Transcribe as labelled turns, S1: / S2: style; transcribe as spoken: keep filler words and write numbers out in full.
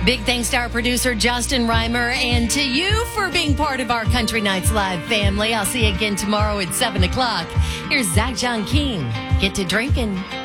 S1: Big thanks to our producer, Justin Reimer, and to you for being part of our Country Nights Live family. I'll see you again tomorrow at seven o'clock. Here's Zach John King. Get to drinking.